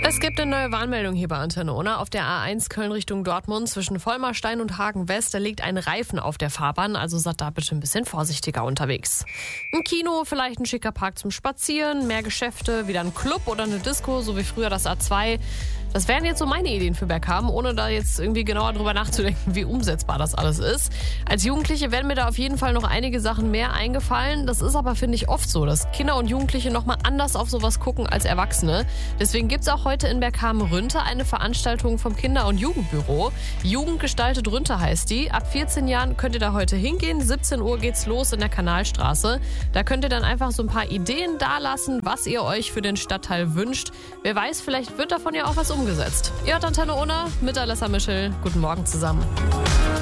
Es gibt eine neue Warnmeldung hier bei Antenne Unna. Auf der A1 Köln Richtung Dortmund zwischen Vollmarstein und Hagen West, da liegt ein Reifen auf der Fahrbahn, also seid da bitte ein bisschen vorsichtiger unterwegs. Ein Kino, vielleicht ein schicker Park zum Spazieren, mehr Geschäfte, wieder ein Club oder eine Disco, so wie früher das A2. Das wären jetzt so meine Ideen für Berghamen, ohne da jetzt irgendwie genauer drüber nachzudenken, wie umsetzbar das alles ist. Als Jugendliche werden mir da auf jeden Fall noch einige Sachen mehr eingefallen. Das ist aber, finde ich, oft so, dass Kinder und Jugendliche nochmal anders auf sowas gucken als Erwachsene. Deswegen gibt es auch heute in Berghamen-Rünte eine Veranstaltung vom Kinder- und Jugendbüro. Jugend gestaltet Rünte heißt die. Ab 14 Jahren könnt ihr da heute hingehen. 17 Uhr geht's los in der Kanalstraße. Da könnt ihr dann einfach so ein paar Ideen dalassen, was ihr euch für den Stadtteil wünscht. Wer weiß, vielleicht wird davon ja auch was umgesetzt. Ihr hört Antenne Unna mit Alessa Mischel. Guten Morgen zusammen.